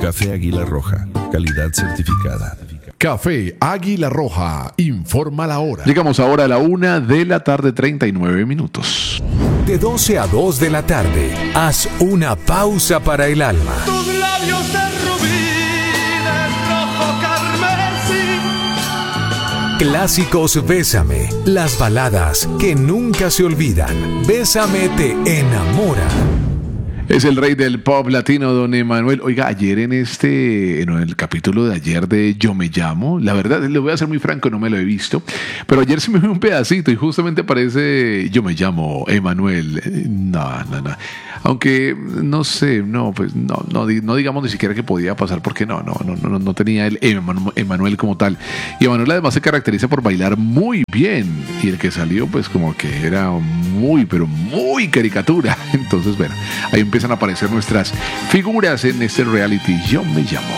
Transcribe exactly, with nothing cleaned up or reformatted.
Café Águila Roja, calidad certificada. Café Águila Roja, informa la hora. Llegamos ahora a la una de la tarde, treinta y nueve minutos. De doce a dos de la tarde, haz una pausa para el alma. Tus labios de rubí, de rojo carmesí. Clásicos Bésame, las baladas que nunca se olvidan. Bésame te enamora. Es el rey del pop latino, don Emanuel. Oiga, ayer en este, en el capítulo de ayer de Yo Me Llamo, la verdad, le voy a ser muy franco, no me lo he visto, pero ayer se me vio un pedacito y justamente aparece Yo Me Llamo Emanuel. No, no, no. Aunque, no sé, no, pues no, no, no digamos ni siquiera que podía pasar porque no, no, no, no, no tenía el Emanuel como tal. Y Emanuel además se caracteriza por bailar muy bien y el que salió pues como que era muy, pero muy caricatura. Entonces, bueno, ahí empiezan a aparecer nuestras figuras en este reality Yo Me Llamo.